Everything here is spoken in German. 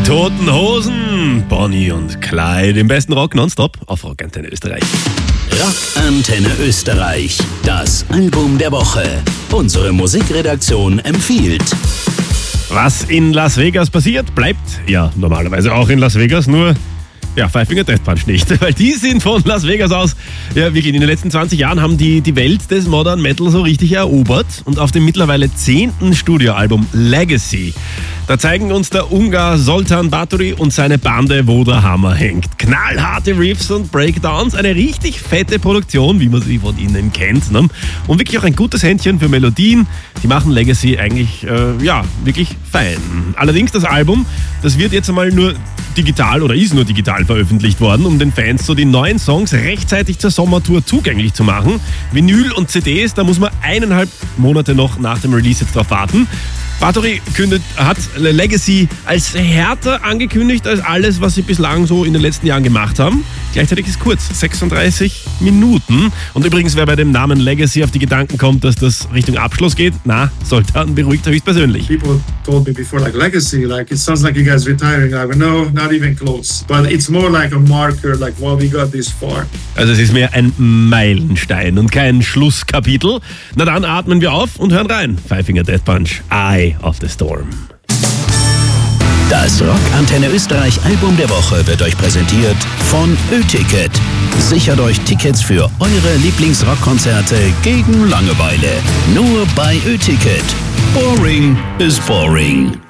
Toten Hosen, Bonnie und Clyde im besten Rock nonstop auf Rockantenne Österreich. Rockantenne Österreich, das Album der Woche. Unsere Musikredaktion empfiehlt. Was in Las Vegas passiert, bleibt ja normalerweise auch in Las Vegas, nur ja, Five Finger Death Punch nicht, weil die sind von Las Vegas aus, ja wirklich in den letzten 20 Jahren haben die Welt des Modern Metal so richtig erobert und auf dem mittlerweile 10. Studioalbum Legacy, da zeigen uns der Ungar Zoltán Báthory und seine Bande, wo der Hammer hängt. Knallharte Riffs und Breakdowns, eine richtig fette Produktion, wie man sie von ihnen kennt, ne? Und wirklich auch ein gutes Händchen für Melodien, die machen Legacy eigentlich, wirklich fein. Allerdings das Album, das wird jetzt einmal nur digital oder ist nur digital veröffentlicht worden, um den Fans so die neuen Songs rechtzeitig zur Sommertour zugänglich zu machen. Vinyl und CDs, da muss man 1,5 Monate noch nach dem Release jetzt drauf warten. Báthory hat Legacy als härter angekündigt als alles, was sie bislang so in den letzten Jahren gemacht haben. Gleichzeitig ist es kurz, 36 Minuten. Und übrigens, wer bei dem Namen Legacy auf die Gedanken kommt, dass das Richtung Abschluss geht, Zoltán beruhigt er höchstpersönlich. People told me before, Legacy, it sounds like you guys retiring. I went, no, not even close. But it's more like a marker, we got this far. Also es ist mehr ein Meilenstein und kein Schlusskapitel. Na dann atmen wir auf und hören rein. Five Finger Death Punch, Eye of the Storm. Das Rockantenne Österreich Album der Woche wird euch präsentiert von Ö-Ticket. Sichert euch Tickets für eure Lieblingsrockkonzerte gegen Langeweile. Nur bei Ö-Ticket. Boring is boring.